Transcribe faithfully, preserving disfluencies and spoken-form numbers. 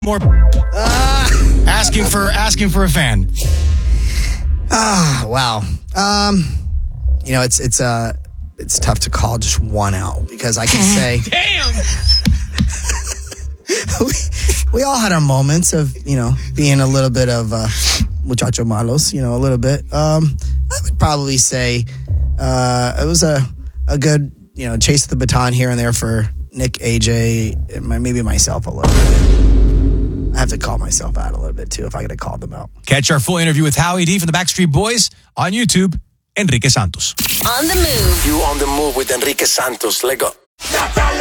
More uh, asking for asking for a fan. Ah, wow. Um, you know, it's it's uh it's tough to call just one out because I can say, damn. we, we all had our moments of, you know, being a little bit of uh, muchacho malos, you know, a little bit. Um, I would probably say uh, it was a a good, you know, chase the baton here and there for Nick, A J, and my, maybe myself a little bit. I have to call myself out a little bit, too, if I could have called them out. Catch our full interview with Howie D from the Backstreet Boys on YouTube. Enrique Santos. On the move. You on the move with Enrique Santos. Let go.